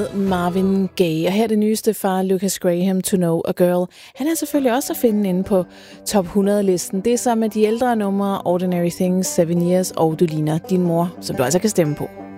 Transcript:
Marvin Gaye, og her er det nyeste fra Lucas Graham, To Know a Girl. Han er selvfølgelig også at finde inde på top 100-listen. Det er så med de ældre numre, Ordinary Things, 7 Years og Du ligner din mor, som du altså kan stemme på.